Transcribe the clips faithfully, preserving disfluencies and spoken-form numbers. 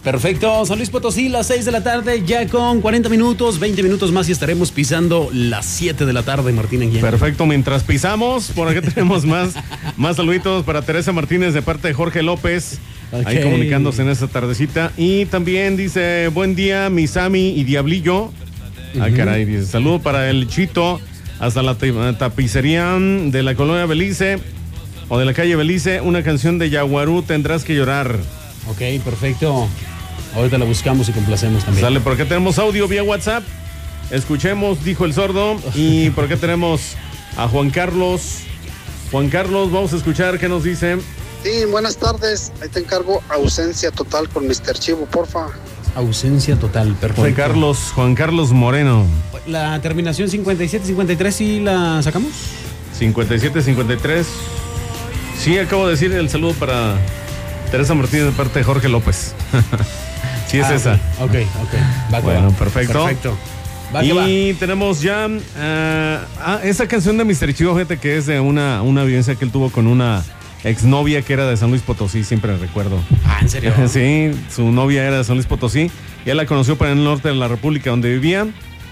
Perfecto, San Luis Potosí, las seis de la tarde, ya con cuarenta minutos, veinte minutos más y estaremos pisando las siete de la tarde, Martín Anguiano. Perfecto, mientras pisamos, por aquí tenemos más, más saluditos para Teresa Martínez de parte de Jorge López. Okay. Ahí comunicándose en esta tardecita. Y también dice, buen día, mi Sammy y Diablillo. Uh-huh. Ah, caray, dice, saludo para el Chito hasta la tapicería de la colonia Belice o de la calle Belice, una canción de Yaguarú, Tendrás que llorar. Ok, perfecto. Ahorita la buscamos y complacemos también. Sale, por acá tenemos audio vía WhatsApp. Escuchemos, dijo el sordo. Y por acá tenemos a Juan Carlos. Juan Carlos, vamos a escuchar qué nos dice. Sí, buenas tardes. Ahí te encargo ausencia total con mister Chivo, porfa. Ausencia total, perfecto. Juan Carlos, Juan Carlos Moreno. La terminación cincuenta y siete cincuenta y tres, ¿sí la sacamos? cincuenta y siete cincuenta y tres. Sí, acabo de decir el saludo para Teresa Martínez de parte de Jorge López. Sí, es ah, esa. Ok, ok. Va, bueno, va. perfecto. Perfecto. Va, y va. tenemos ya uh, ah, esa canción de mister Chivo, gente, que es de una, una vivencia que él tuvo con una exnovia que era de San Luis Potosí, siempre recuerdo. Ah, ¿en serio? Sí, su novia era de San Luis Potosí. Y él la conoció para el norte de la República, donde vivía.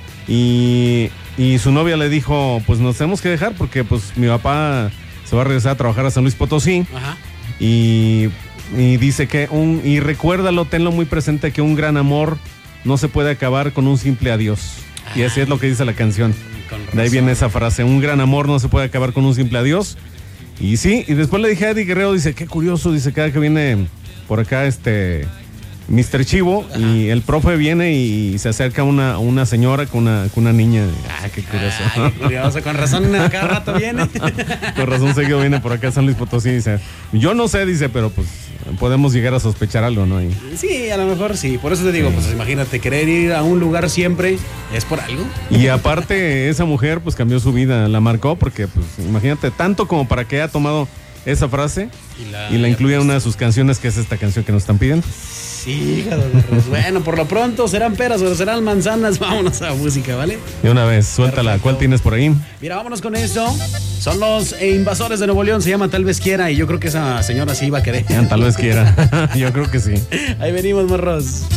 Y, y su novia le dijo, pues nos tenemos que dejar porque pues mi papá se va a regresar a trabajar a San Luis Potosí. Ajá. Y, y dice que, un y recuérdalo, tenlo muy presente, que un gran amor no se puede acabar con un simple adiós. Ah, y así es lo que dice la canción. De ahí viene esa frase, un gran amor no se puede acabar con un simple adiós. Y sí, y después le dije a Eddie Guerrero, dice, qué curioso, dice, cada que viene por acá este mister Chivo, ajá, y el profe viene y se acerca una, una señora con una, con una niña. Ah, qué curioso. Ah, qué curioso, con razón cada rato viene. Con razón seguido viene por acá a San Luis Potosí, dice. Yo no sé, dice, pero pues podemos llegar a sospechar algo, ¿no? Y... sí, a lo mejor sí, por eso te digo, sí, pues imagínate, querer ir a un lugar siempre, ¿es por algo? Y aparte, esa mujer pues cambió su vida, la marcó, porque pues imagínate, tanto como para que haya tomado esa frase y la, y la incluya en una de sus canciones, que es esta canción que nos están pidiendo. Sí, hija de los... Bueno, por lo pronto serán peras o serán manzanas. Vámonos a la música, ¿vale? De una vez, suéltala. Perfecto. ¿Cuál tienes por ahí? Mira, vámonos con esto. Son los Invasores de Nuevo León. Se llama Tal vez quiera. Y yo creo que esa señora sí iba a querer. Tal vez quiera. Yo creo que sí. Ahí venimos, morros.